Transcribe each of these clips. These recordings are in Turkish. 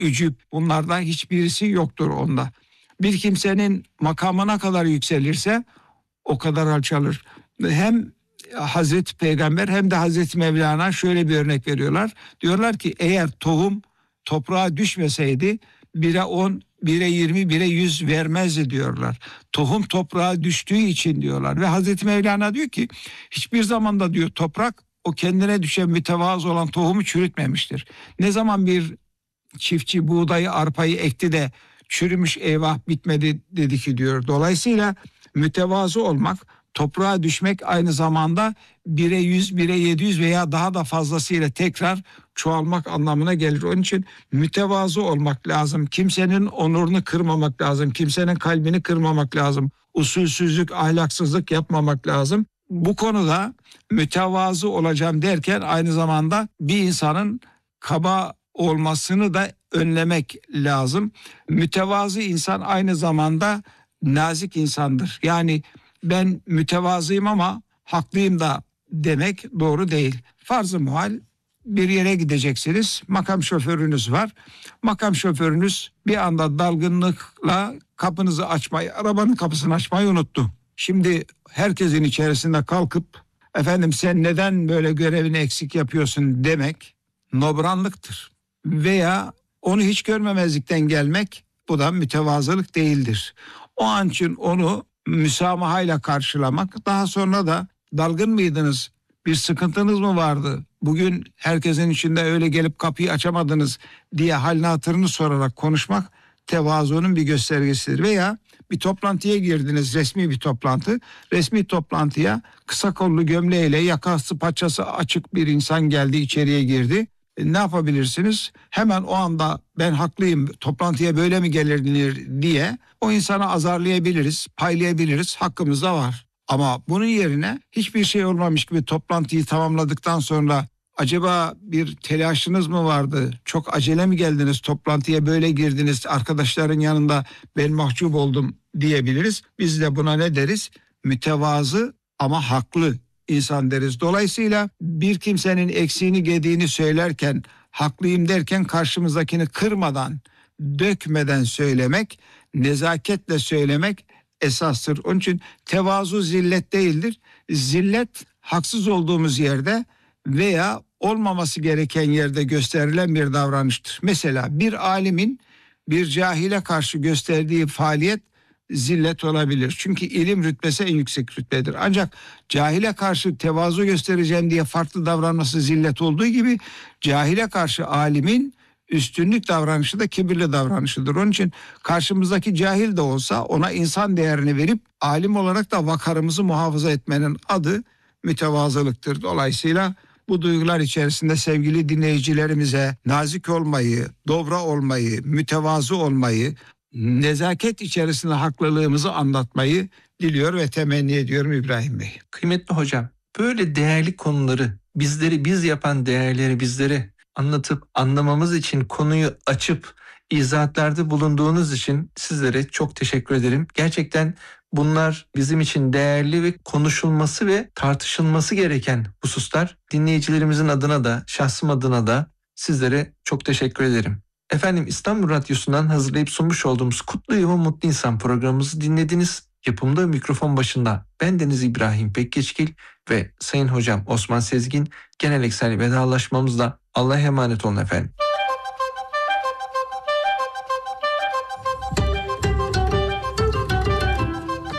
ücüp, bunlardan hiçbirisi yoktur onda. Bir kimsenin makamına kadar yükselirse o kadar alçalır. Hem Hazreti Peygamber hem de Hazreti Mevlana şöyle bir örnek veriyorlar. Diyorlar ki eğer tohum toprağa düşmeseydi 1'e 10, 1'e 20, 1'e 100 vermezdi diyorlar. Tohum toprağa düştüğü için diyorlar. Ve Hazreti Mevlana diyor ki hiçbir zamanda diyor toprak o kendine düşen mütevazı olan tohumu çürütmemiştir. Ne zaman bir çiftçi buğdayı, arpayı ekti de çürümüş, eyvah bitmedi dedi ki diyor. Dolayısıyla mütevazı olmak, toprağa düşmek aynı zamanda 1'e 100, 1'e 700 veya daha da fazlasıyla tekrar çoğalmak anlamına gelir. Onun için mütevazı olmak lazım. Kimsenin onurunu kırmamak lazım. Kimsenin kalbini kırmamak lazım. Usulsüzlük, ahlaksızlık yapmamak lazım. Bu konuda mütevazı olacağım derken aynı zamanda bir insanın kaba olmasını da önlemek lazım. Mütevazı insan aynı zamanda nazik insandır. Yani ben mütevazıyım ama haklıyım da demek doğru değil. Farz-ı muhal bir yere gideceksiniz. Makam şoförünüz var. Makam şoförünüz bir anda dalgınlıkla kapınızı açmayı, arabanın kapısını açmayı unuttu. Şimdi herkesin içerisinde kalkıp efendim sen neden böyle görevini eksik yapıyorsun demek nobranlıktır. Veya onu hiç görmemezlikten gelmek, bu da mütevazılık değildir. O an için onu müsamahayla karşılamak, daha sonra da dalgın mıydınız, bir sıkıntınız mı vardı, bugün herkesin içinde öyle gelip kapıyı açamadınız diye halini hatırını sorarak konuşmak tevazunun bir göstergesidir. Veya bir toplantıya girdiniz, resmi bir toplantı. Resmi toplantıya kısa kollu gömleğiyle yakası paçası açık bir insan geldi, içeriye girdi. Ne yapabilirsiniz? Hemen o anda ben haklıyım, toplantıya böyle mi gelinir diye o insanı azarlayabiliriz, paylayabiliriz, hakkımız da var. Ama bunun yerine hiçbir şey olmamış gibi toplantıyı tamamladıktan sonra acaba bir telaşınız mı vardı, çok acele mi geldiniz toplantıya, böyle girdiniz arkadaşların yanında, ben mahcup oldum diyebiliriz. Biz de buna ne deriz? Mütevazı ama haklı insan deriz. Dolayısıyla bir kimsenin eksiğini gediğini söylerken, haklıyım derken karşımızdakini kırmadan, dökmeden söylemek, nezaketle söylemek esastır. Onun için tevazu zillet değildir. Zillet haksız olduğumuz yerde veya olmaması gereken yerde gösterilen bir davranıştır. Mesela bir alimin bir cahile karşı gösterdiği faaliyet zillet olabilir. Çünkü ilim rütbesi en yüksek rütbedir. Ancak cahile karşı tevazu göstereceğim diye farklı davranması zillet olduğu gibi cahile karşı alimin üstünlük davranışı da kibirli davranışıdır. Onun için karşımızdaki cahil de olsa ona insan değerini verip alim olarak da vakarımızı muhafaza etmenin adı mütevazılıktır. Dolayısıyla bu duygular içerisinde sevgili dinleyicilerimize nazik olmayı, dobra olmayı, mütevazı olmayı, nezaket içerisinde haklılığımızı anlatmayı diliyor ve temenni ediyorum İbrahim Bey. Kıymetli hocam, böyle değerli konuları, biz yapan değerleri bizlere anlatıp anlamamız için konuyu açıp izahatlarda bulunduğunuz için sizlere çok teşekkür ederim. Gerçekten bunlar bizim için değerli ve konuşulması ve tartışılması gereken hususlar. Dinleyicilerimizin adına da, şahsım adına da sizlere çok teşekkür ederim. Efendim, İstanbul Radyosu'ndan hazırlayıp sunmuş olduğumuz Kutlu Yuva Mutlu İnsan programımızı dinlediniz. Yapımda mikrofon başında bendeniz İbrahim Pekgeçgil ve Sayın Hocam Osman Sezgin. Geleneksel vedalaşmamızla Allah'a emanet olun efendim.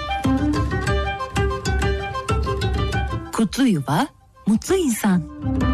Kutlu Yuva Mutlu İnsan.